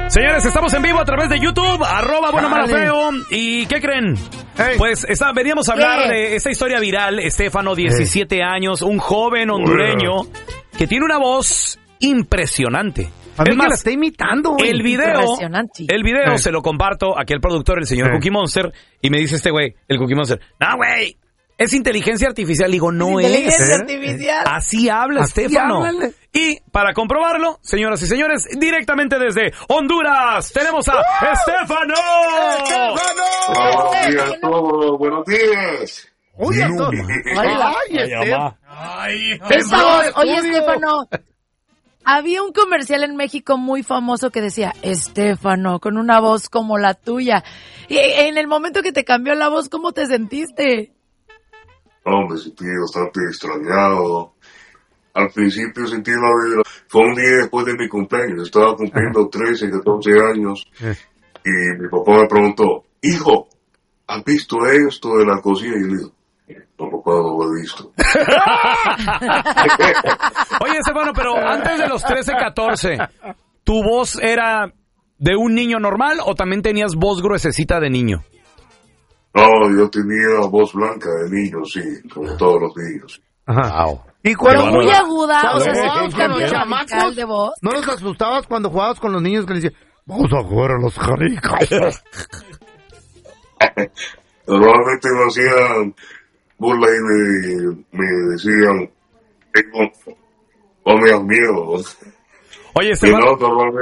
Señores, estamos en vivo a través de YouTube, @buenomalofeo. ¿Y qué creen? Hey. Pues veníamos a hablar de esta historia viral. Estefano, 17 años, un joven hondureño que tiene una voz impresionante. A mí es más, que la está imitando, güey. El video se lo comparto aquí al productor, el señor Cookie Monster, y me dice este güey, el Cookie Monster, no, güey, es inteligencia artificial. Digo, no es. Inteligencia artificial. Así habla Estefano. Y para comprobarlo, señoras y señores, directamente desde Honduras, tenemos a Estefano. Buenos días a todos, buenos días. Oye, Estefano, había un comercial en México muy famoso que decía, Estefano, con una voz como la tuya. Y en el momento que te cambió la voz, ¿cómo te sentiste? No, me sentí bastante extrañado. Al principio sentí la vida. Fue un día después de mi cumpleaños. Estaba cumpliendo 13, 14 años. Y mi papá me preguntó, hijo, ¿has visto esto de la cocina? Y yo le digo, no, papá, no lo he visto. Oye, Estefano, pero antes de los 13, 14, ¿tu voz era de un niño normal o también tenías voz gruesecita de niño? No, yo tenía voz blanca de niño, sí, como todos los niños. Ajá. Wow. ¿Y cuando muy aguda, o sea, jugabas con los chamacos de voz? ¿No los asustabas cuando jugabas con los niños que les decían, vamos a jugar a los jaricas? Normalmente me hacían burla y me decían, no me das miedo. Oye, Y no,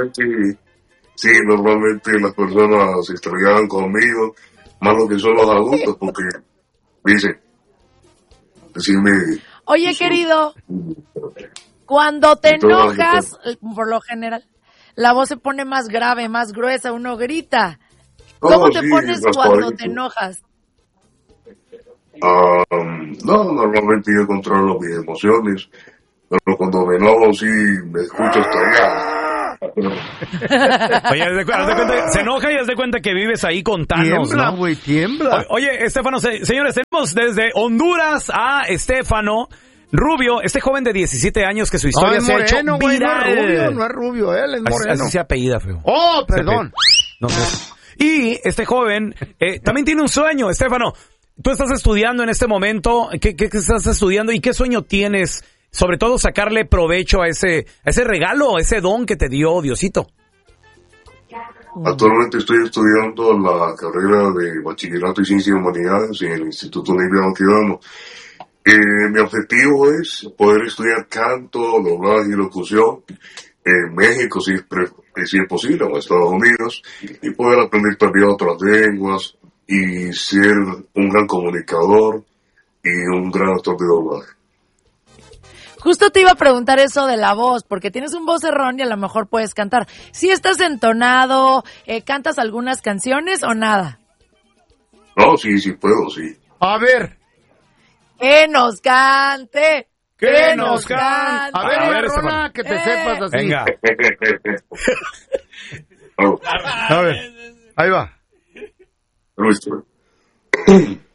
normalmente las personas se estrellaban conmigo, más lo que son los adultos, porque dicen, decirme... Oye, querido, cuando te enojas, por lo general, la voz se pone más grave, más gruesa, uno grita. ¿Cómo te pones cuando te enojas? No, normalmente yo controlo mis emociones, pero cuando me enojo sí me escucho estallado. Oye, haz de cuenta, se enoja y haz de cuenta que vives ahí con Thanos, tiembla, ¿no? güey, tiembla. Oye, Estefano, señores, tenemos desde Honduras a Estefano Rubio, este joven de 17 años que su historia se ha hecho viral. No es rubio, él es moreno. Así se apellida, feo. Oh, perdón. No sé. Y este joven también tiene un sueño, Estefano. Tú estás estudiando en este momento. ¿Qué estás estudiando y qué sueño tienes? Sobre todo sacarle provecho a ese regalo, a ese don que te dio Diosito. Actualmente estoy estudiando la carrera de Bachillerato y Ciencias y Humanidades en el Instituto Olimpia Monquidano. Mi objetivo es poder estudiar canto, doblaje y locución en México, si es posible, o en Estados Unidos, y poder aprender también otras lenguas y ser un gran comunicador y un gran actor de doblaje. Justo te iba a preguntar eso de la voz, porque tienes un vocerrón y a lo mejor puedes cantar. ¿Sí estás entonado? ¿Cantas algunas canciones o nada? No, sí puedo, sí. A ver. ¡Que nos cante! ¡Que nos cante! A ver, Rona, que te sepas así. Venga. A ver, ahí va. Luis.